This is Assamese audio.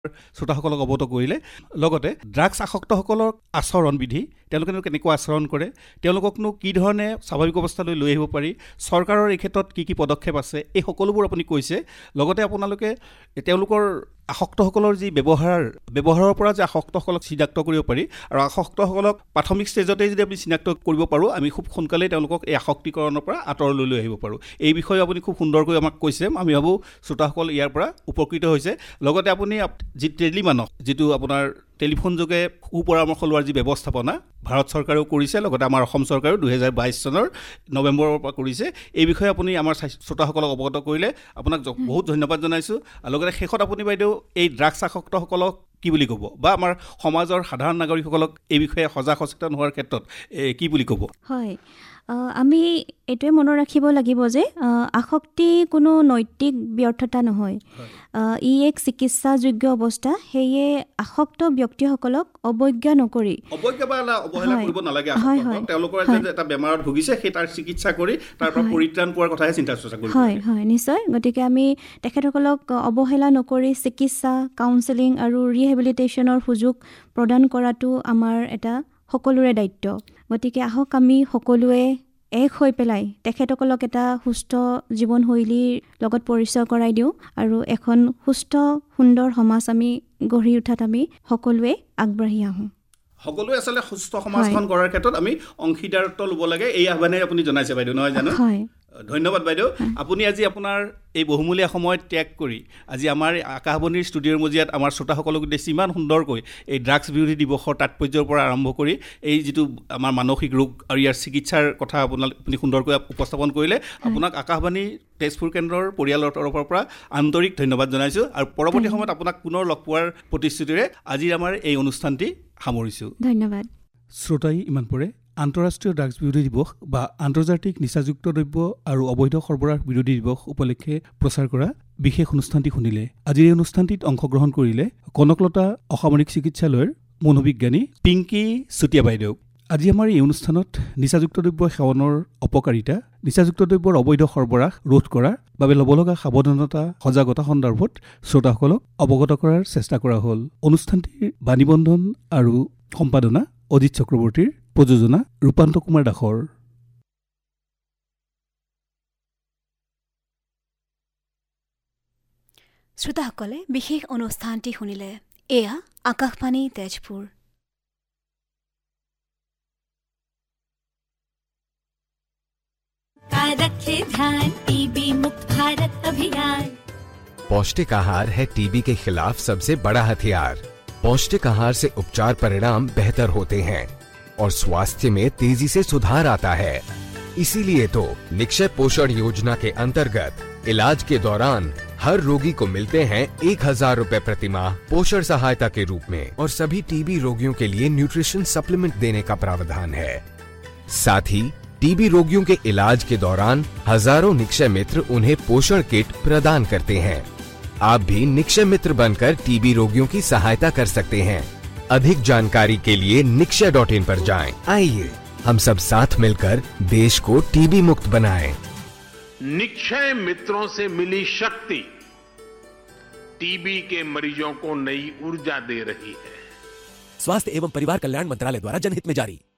শ্ৰোতাসকলক অৱগত কৰিলে। লগতে ড্ৰাগছ আসক্তসকলৰ আচৰণ বিধি, তেওঁলোকেনো কেনেকুৱা আচৰণ কৰে, তেওঁলোককনো কি ধৰণে স্বাভাৱিক অৱস্থালৈ লৈ আহিব পাৰি, চৰকাৰৰ এই ক্ষেত্ৰত কি কি পদক্ষেপ আছে, এই সকলোবোৰ আপুনি কৈছে। লগতে আপোনালোকে তেওঁলোকৰ আসক্তসকলৰ যি ব্যৱহাৰৰ পৰা যে আসক্তসকলক চিনাক্ত কৰিব পাৰি আৰু আসক্তসকলক প্ৰাথমিক ষ্টেজতেই যদি আমি চিনাক্ত কৰিব পাৰোঁ, আমি খুব সোনকালেই তেওঁলোকক এই আসক্তিকৰণৰ পৰা আঁতৰলৈ লৈ আহিব পাৰোঁ। এই বিষয়ে আপুনি খুব সুন্দৰকৈ আমাক কৈছে। আমি ভাবোঁ শ্ৰোতাসকল ইয়াৰ পৰা উপকৃত হৈছে। লগতে আপুনি যি টেলিমানক, যিটো আপোনাৰ টেলিফোন যোগে সুপৰামৰ্শ লোৱাৰ যি ব্যৱস্থাপনা ভাৰত চৰকাৰেও কৰিছে, লগতে আমাৰ অসম চৰকাৰেও 2022 চনৰ নৱেম্বৰৰ পৰা কৰিছে, এই বিষয়ে আপুনি আমাৰ শ্ৰোতাসকলক অৱগত কৰিলে। আপোনাক বহুত ধন্যবাদ জনাইছোঁ। আৰু লগতে শেষত আপুনি বাইদেউ এই ড্ৰাগছ আসক্তসকলক কি বুলি ক'ব, বা আমাৰ সমাজৰ সাধাৰণ নাগৰিকসকলক এই বিষয়ে সজাগ সচেতন হোৱাৰ ক্ষেত্ৰত কি বুলি ক'ব? হয়, আমি এইটোৱে মনত ৰাখিব লাগিব যে আসক্তি কোনো নৈতিক ব্যৰ্থতা নহয়, ই এক চিকিৎসাযোগ্য অৱস্থা। সেয়ে আসক্ত ব্যক্তিসকলক অৱজ্ঞা নকৰি, অৱহেলা কৰিব নালাগে। তেওঁলোকৰ এটা বেমাৰত ভুগিছে, সেই তাৰ চিকিৎসা কৰি তাৰ পৰা পৰিত্ৰাণ পোৱাৰ কথাহে চিন্তা চৰ্চা কৰিব। হয় হয়, নিশ্চয়। গতিকে আমি তেখেতসকলক অৱহেলা নকৰি চিকিৎসা, কাউন্সেলিং আৰু ৰিহেবিলিটেশ্যনৰ সুযোগ প্ৰদান কৰাটো আমাৰ এটা সকলোৰে দায়িত্ব। গতিকে আহক আমি সকলোৱে এক হৈ পেলাই তেখেতসকলক এটা সুস্থ জীৱনশৈলীৰ লগত পৰিচয় কৰাই দিওঁ আৰু এখন সুস্থ সুন্দৰ সমাজ আমি গঢ়ি উঠাত আমি সকলোৱে আগবাঢ়ি আহোঁ। সকলোৱে আচলতে সুস্থ সমাজখন গঢ়াৰ ক্ষেত্ৰত আমি অংশীদাৰত্ব ল'ব লাগে, এই আহ্বানে আপুনি জনাইছে বাইদেউ, নহয় জানো? হয়, ধন্যবাদ বাইদেউ। আপুনি আজি আপোনাৰ এই বহুমূলীয়া সময় ত্যাগ কৰি আজি আমাৰ আকাশবাণীৰ ষ্টুডিঅ'ৰ মজিয়াত আমাৰ শ্ৰোতাসকলক উদ্দেশ্যি ইমান সুন্দৰকৈ এই ড্ৰাগছ বিৰোধী দিৱসৰ তাৎপৰ্যৰ পৰা আৰম্ভ কৰি এই যিটো আমাৰ মানসিক ৰোগ আৰু ইয়াৰ চিকিৎসাৰ কথা আপুনি সুন্দৰকৈ উপস্থাপন কৰিলে। আপোনাক আকাশবাণী তেজপুৰ কেন্দ্ৰৰ পৰিয়ালৰ তৰফৰ পৰা আন্তৰিক ধন্যবাদ জনাইছোঁ। আৰু পৰৱৰ্তী সময়ত আপোনাক পুনৰ লগ পোৱাৰ প্ৰতিশ্ৰুতিৰে আজিৰ আমাৰ এই অনুষ্ঠানটি সামৰিছোঁ। ধন্যবাদ। শ্ৰোতাই ইমান পৰে আন্তঃৰাষ্ট্ৰীয় ড্ৰাগছ বিৰোধী দিৱস বা আন্তৰ্জাতিক নিচাযুক্ত দ্ৰব্য আৰু অবৈধ সৰবৰাহ বিৰোধী দিৱস উপলক্ষে প্ৰচাৰ কৰা বিশেষ অনুষ্ঠানটি শুনিলে। আজিৰ এই অনুষ্ঠানটিত অংশগ্ৰহণ কৰিলে কনকলতা অসামৰিক চিকিৎসালয়ৰ মনোবিজ্ঞানী পিংকী চুতীয়া বাইদেউ। আজি আমাৰ এই অনুষ্ঠানত নিচাযুক্ত দ্ৰব্য সেৱনৰ অপকাৰিতা, নিচাযুক্ত দ্ৰব্যৰ অবৈধ সৰবৰাহ ৰোধ কৰাৰ বাবে ল'ব লগা সাৱধানতা, সজাগতা সন্দৰ্ভত শ্ৰোতাসকলক অৱগত কৰাৰ চেষ্টা কৰা হ'ল। অনুষ্ঠানটিৰ বাণীবন্ধন আৰু সম্পাদনা অজিত চক্ৰৱৰ্তীৰ, প্ৰযোজনা ৰূপান্ত কুমাৰ দাসৰ। শ্ৰোতাসকলে বিশেষ অনুষ্ঠানটি শুনিলে। এয়া আকাশবাণী তেজপুৰ। रखे ध्यान टीबी मुक्त भारत अभियान। पौष्टिक आहार है टीबी के खिलाफ सबसे बड़ा हथियार। पौष्टिक आहार से उपचार परिणाम बेहतर होते हैं और स्वास्थ्य में तेजी से सुधार आता है। इसीलिए तो निक्षय पोषण योजना के अंतर्गत इलाज के दौरान हर रोगी को मिलते हैं 1000 रुपए प्रति माह पोषण सहायता के रूप में, और सभी टीबी रोगियों के लिए न्यूट्रिशन सप्लीमेंट देने का प्रावधान है। साथ ही टीबी रोगियों के इलाज के दौरान हजारों निक्षय मित्र उन्हें पोषण किट प्रदान करते हैं। आप भी निक्षय मित्र बनकर टीबी रोगियों की सहायता कर सकते हैं। अधिक जानकारी के लिए nikshay.in पर जाएं। आइए हम सब साथ मिलकर देश को टीबी मुक्त बनाएं। निक्षय मित्रों से मिली शक्ति टीबी के मरीजों को नई ऊर्जा दे रही है। स्वास्थ्य एवं परिवार कल्याण मंत्रालय द्वारा जनहित में जारी।